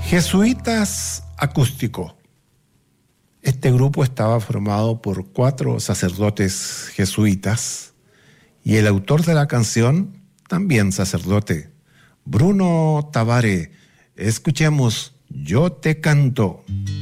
Jesuitas Acústico. Este grupo estaba formado por 4 sacerdotes jesuitas y el autor de la canción, también sacerdote, Bruno Tabare. Escuchemos Yo te canto.